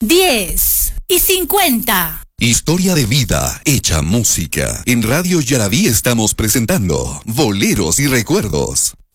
10 y 50. Historia de vida hecha música. En Radio Yaraví estamos presentando Boleros y Recuerdos.